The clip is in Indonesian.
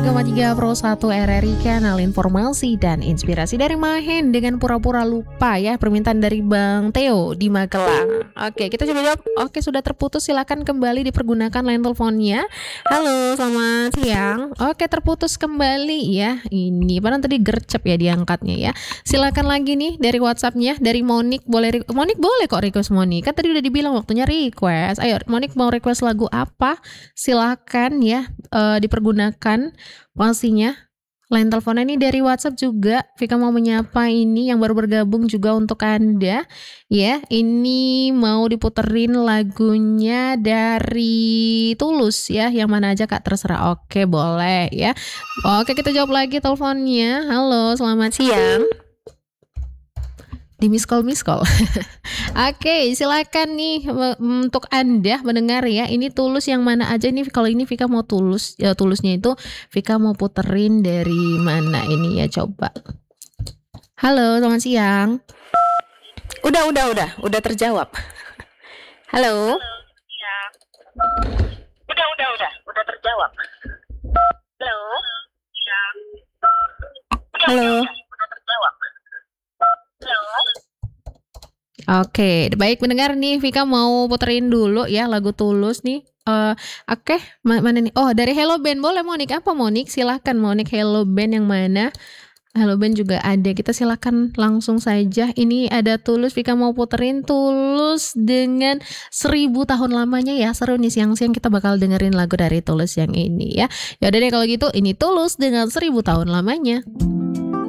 103,3 Pro 1 RRI, kanal informasi dan inspirasi dari Mahen dengan pura-pura lupa ya. Permintaan dari Bang Theo di Magelang. Oke, kita coba jawab. Oke, sudah terputus, silakan kembali dipergunakan line teleponnya. Halo, selamat siang. Oke, terputus kembali ya. Ini padahal tadi gercep ya diangkatnya ya. Silakan lagi nih dari WhatsApp-nya, dari Monik. Monik boleh kok request Monik. Kan tadi udah dibilang waktunya request. Ayo, Monik mau request lagu apa? Silakan ya, dipergunakan pastinya. Line teleponnya ini dari WhatsApp juga. Vika mau menyapa ini yang baru bergabung juga untuk Anda ya. Ini mau diputerin lagunya dari Tulus ya. Yang mana aja Kak, terserah. Oke, boleh ya. Oke, kita jawab lagi teleponnya. Halo, selamat siang. Di miss call. Oke, silakan nih untuk Anda mendengar ya. Ini Tulus yang mana aja nih? Kalau ini Vika mau Tulus ya, Tulusnya itu Vika mau puterin dari mana ini ya, coba. Halo, selamat siang. Udah terjawab. Halo. Ya. Udah terjawab. Halo. Ya. Halo. Udah terjawab. Halo. Oke, baik mendengar nih, Vika mau puterin dulu ya lagu Tulus nih. Oke, mana nih? Oh, dari Hello Band. Boleh Monik? Apa Monik? Silahkan Monik, Hello Band yang mana? Hello Band juga ada. Kita silakan langsung saja. Ini ada Tulus, Vika mau puterin Tulus dengan 1000 tahun lamanya ya. Seru nih, siang-siang kita bakal dengerin lagu dari Tulus yang ini ya. Yaudah deh kalau gitu, ini Tulus dengan 1000 tahun lamanya.